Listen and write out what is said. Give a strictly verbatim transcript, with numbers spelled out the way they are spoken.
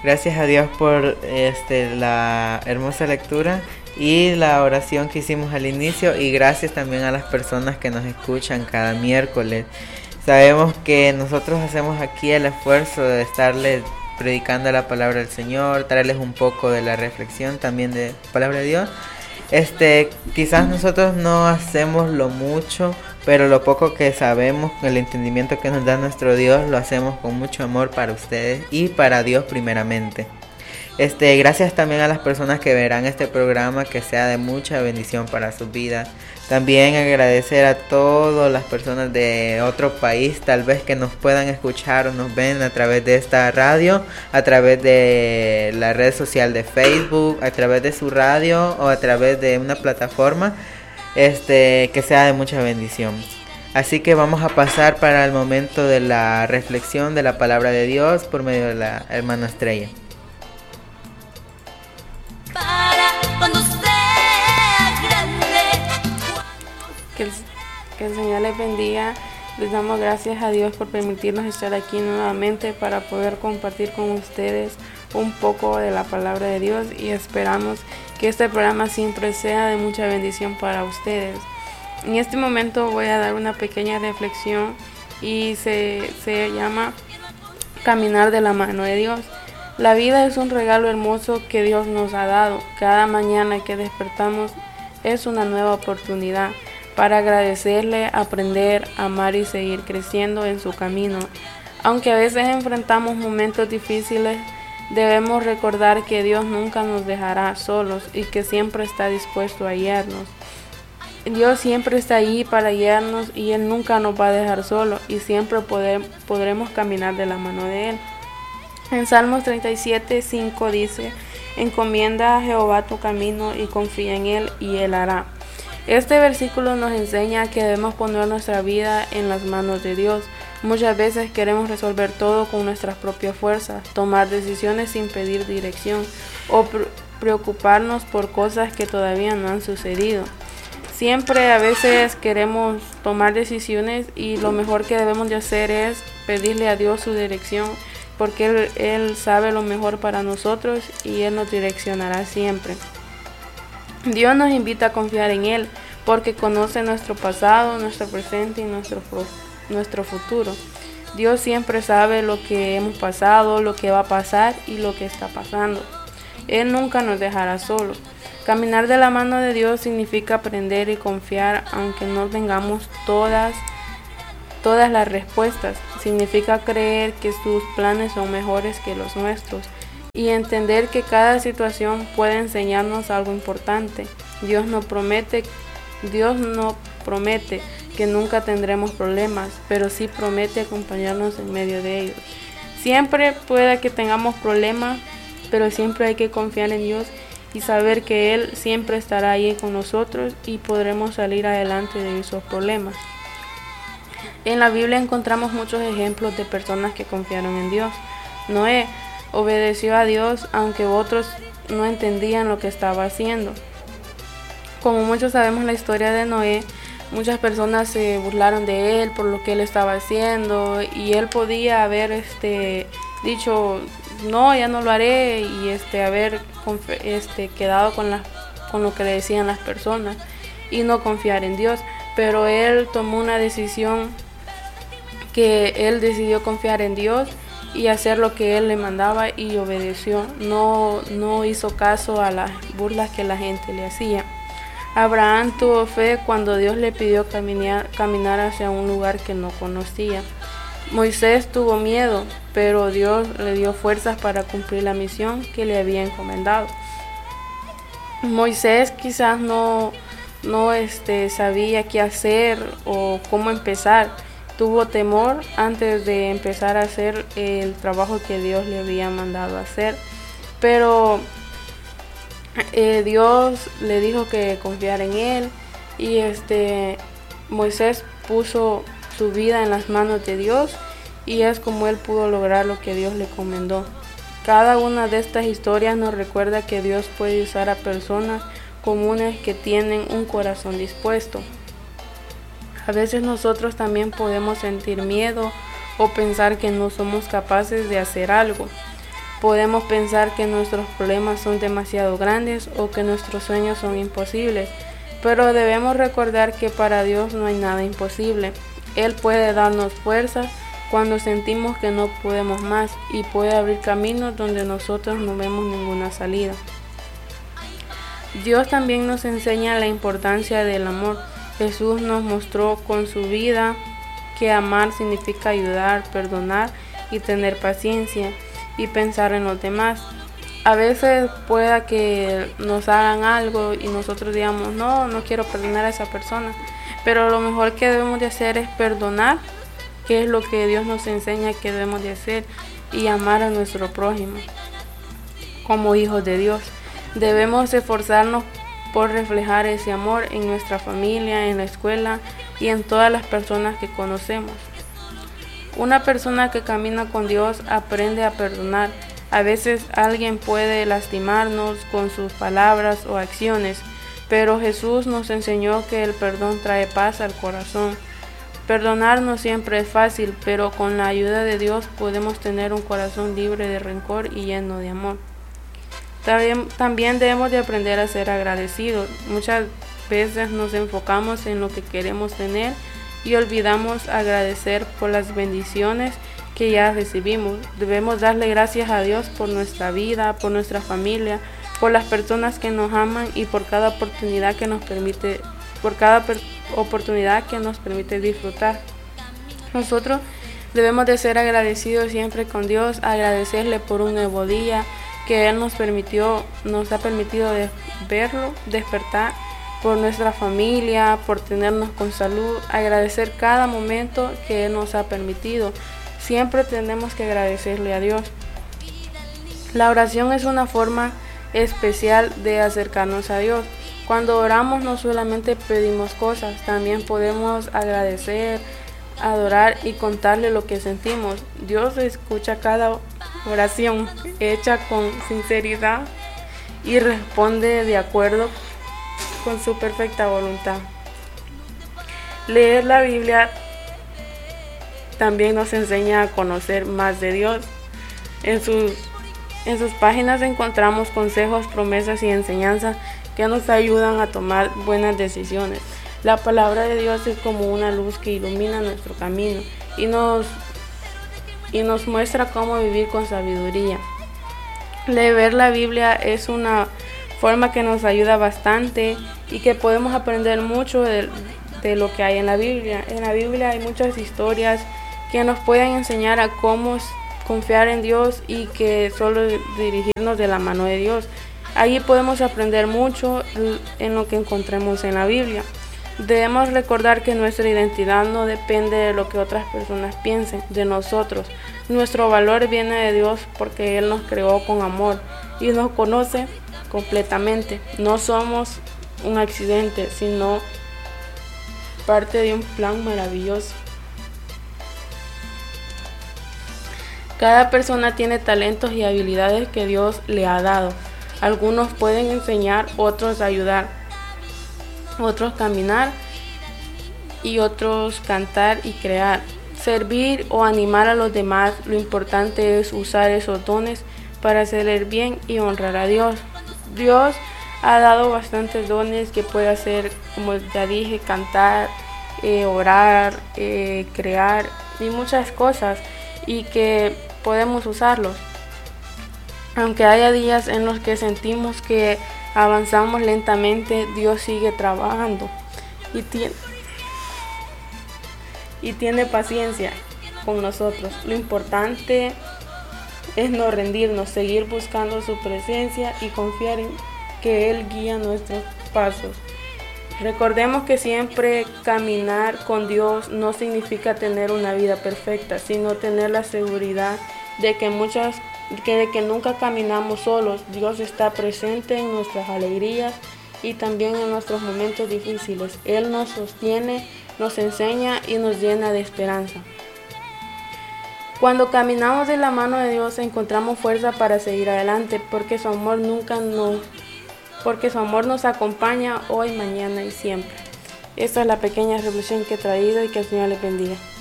Gracias a Dios por este, la hermosa lectura y la oración que hicimos al inicio, y gracias también a las personas que nos escuchan cada miércoles. Sabemos que nosotros hacemos aquí el esfuerzo de estarles predicando la palabra del Señor, traerles un poco de la reflexión también de la palabra de Dios. Este, quizás nosotros no hacemos lo mucho, pero lo poco que sabemos, el entendimiento que nos da nuestro Dios, lo hacemos con mucho amor para ustedes y para Dios primeramente. Este, gracias también a las personas que verán este programa, que sea de mucha bendición para sus vidas. También agradecer a todas las personas de otro país, tal vez que nos puedan escuchar o nos ven a través de esta radio, a través de la red social de Facebook, a través de su radio o a través de una plataforma, este, que sea de mucha bendición. Así que vamos a pasar para el momento de la reflexión de la palabra de Dios por medio de la hermana Estrella. Que el, que el Señor les bendiga. Les damos gracias a Dios por permitirnos estar aquí nuevamente para poder compartir con ustedes un poco de la palabra de Dios, y esperamos que este programa siempre sea de mucha bendición para ustedes. En este momento voy a dar una pequeña reflexión y se, se llama Caminar de la mano de Dios. La vida es un regalo hermoso que Dios nos ha dado. Cada mañana que despertamos es una nueva oportunidad para agradecerle, aprender, amar y seguir creciendo en su camino. Aunque a veces enfrentamos momentos difíciles, debemos recordar que Dios nunca nos dejará solos y que siempre está dispuesto a guiarnos. Dios siempre está ahí para guiarnos y Él nunca nos va a dejar solos, y siempre poder, podremos caminar de la mano de Él. En Salmos treinta y siete, cinco dice: encomienda a Jehová tu camino y confía en Él y Él hará. Este versículo nos enseña que debemos poner nuestra vida en las manos de Dios. Muchas veces queremos resolver todo con nuestras propias fuerzas, tomar decisiones sin pedir dirección o pre- preocuparnos por cosas que todavía no han sucedido. Siempre a veces queremos tomar decisiones, y lo mejor que debemos de hacer es pedirle a Dios su dirección, porque Él, Él sabe lo mejor para nosotros y Él nos direccionará siempre. Dios nos invita a confiar en Él porque conoce nuestro pasado, nuestro presente y nuestro, nuestro futuro. Dios siempre sabe lo que hemos pasado, lo que va a pasar y lo que está pasando. Él nunca nos dejará solos. Caminar de la mano de Dios significa aprender y confiar aunque no tengamos todas, todas las respuestas. Significa creer que sus planes son mejores que los nuestros y entender que cada situación puede enseñarnos algo importante. Dios no promete, Dios no promete que nunca tendremos problemas, pero sí promete acompañarnos en medio de ellos. Siempre puede que tengamos problemas, pero siempre hay que confiar en Dios y saber que Él siempre estará ahí con nosotros y podremos salir adelante de esos problemas. En la Biblia encontramos muchos ejemplos de personas que confiaron en Dios. Noé obedeció a Dios aunque otros no entendían lo que estaba haciendo. Como muchos sabemos la historia de Noé, muchas personas se burlaron de él por lo que él estaba haciendo, y él podía haber este, dicho no, ya no lo haré, y este, haber este, quedado con, la, con lo que le decían las personas y no confiar en Dios. Pero él tomó una decisión, que él decidió confiar en Dios y hacer lo que Él le mandaba, y obedeció. No, no hizo caso a las burlas que la gente le hacía. Abraham tuvo fe cuando Dios le pidió caminar, caminar hacia un lugar que no conocía. Moisés tuvo miedo, pero Dios le dio fuerzas para cumplir la misión que le había encomendado. Moisés quizás no, no este, sabía qué hacer o cómo empezar. Tuvo temor antes de empezar a hacer el trabajo que Dios le había mandado hacer, pero eh, Dios le dijo que confiara en Él, y este Moisés puso su vida en las manos de Dios, y es como él pudo lograr lo que Dios le encomendó. Cada una de estas historias nos recuerda que Dios puede usar a personas comunes que tienen un corazón dispuesto. A veces nosotros también podemos sentir miedo o pensar que no somos capaces de hacer algo. Podemos pensar que nuestros problemas son demasiado grandes o que nuestros sueños son imposibles, pero debemos recordar que para Dios no hay nada imposible. Él puede darnos fuerza cuando sentimos que no podemos más y puede abrir caminos donde nosotros no vemos ninguna salida. Dios también nos enseña la importancia del amor. Jesús nos mostró con su vida que amar significa ayudar, perdonar y tener paciencia y pensar en los demás. A veces pueda que nos hagan algo y nosotros digamos, no, no quiero perdonar a esa persona, pero lo mejor que debemos de hacer es perdonar, que es lo que Dios nos enseña que debemos de hacer, y amar a nuestro prójimo como hijos de Dios. Debemos esforzarnos por reflejar ese amor en nuestra familia, en la escuela y en todas las personas que conocemos. Una persona que camina con Dios aprende a perdonar. A veces alguien puede lastimarnos con sus palabras o acciones, pero Jesús nos enseñó que el perdón trae paz al corazón. Perdonar no siempre es fácil, pero con la ayuda de Dios podemos tener un corazón libre de rencor y lleno de amor. También, también debemos de aprender a ser agradecidos. Muchas veces nos enfocamos en lo que queremos tener y olvidamos agradecer por las bendiciones que ya recibimos. Debemos darle gracias a Dios por nuestra vida, por nuestra familia, por las personas que nos aman y por cada oportunidad que nos permite, por cada oportunidad que nos permite disfrutar. Nosotros debemos de ser agradecidos siempre con Dios, agradecerle por un nuevo día que Él nos permitió, nos ha permitido de verlo, despertar, por nuestra familia, por tenernos con salud, agradecer cada momento que Él nos ha permitido. Siempre tenemos que agradecerle a Dios. La oración es una forma especial de acercarnos a Dios. Cuando oramos no solamente pedimos cosas, también podemos agradecer, adorar y contarle lo que sentimos. Dios escucha cada oración hecha con sinceridad y responde de acuerdo con su perfecta voluntad. Leer la Biblia también nos enseña a conocer más de Dios. En sus, en sus páginas encontramos consejos, promesas y enseñanzas que nos ayudan a tomar buenas decisiones. La palabra de Dios es como una luz que ilumina nuestro camino y nos, y nos muestra cómo vivir con sabiduría. Leer la Biblia es una forma que nos ayuda bastante y que podemos aprender mucho de, de lo que hay en la Biblia. En la Biblia hay muchas historias que nos pueden enseñar a cómo confiar en Dios y que solo dirigirnos de la mano de Dios. Allí podemos aprender mucho en lo que encontremos en la Biblia. Debemos recordar que nuestra identidad no depende de lo que otras personas piensen de nosotros. Nuestro valor viene de Dios porque Él nos creó con amor y nos conoce completamente. No somos un accidente, sino parte de un plan maravilloso. Cada persona tiene talentos y habilidades que Dios le ha dado. Algunos pueden enseñar, otros ayudar, otros caminar y otros cantar y crear, servir o animar a los demás. Lo importante es usar esos dones para hacer el bien y honrar a Dios. Dios ha dado bastantes dones que puede hacer, como ya dije, cantar, eh, orar, eh, crear y muchas cosas, y que podemos usarlos. Aunque haya días en los que sentimos que avanzamos lentamente, Dios sigue trabajando y tiene, y tiene paciencia con nosotros. Lo importante es no rendirnos, seguir buscando su presencia y confiar en que Él guía nuestros pasos. Recordemos que siempre caminar con Dios no significa tener una vida perfecta, sino tener la seguridad de que muchas que, de que nunca caminamos solos. Dios está presente en nuestras alegrías y también en nuestros momentos difíciles. Él nos sostiene, nos enseña y nos llena de esperanza. Cuando caminamos de la mano de Dios encontramos fuerza para seguir adelante, porque su amor nunca nos, porque su amor nos acompaña hoy, mañana y siempre. Esta es la pequeña reflexión que he traído y que el Señor les bendiga.